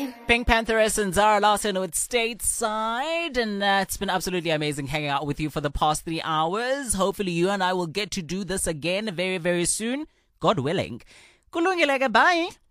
Pink Pantheress and Zara Larson with Stateside, and it's been absolutely amazing hanging out with you for the past 3 hours. Hopefully you and I will get to do this again very, very soon, God willing. Kulungile, bye.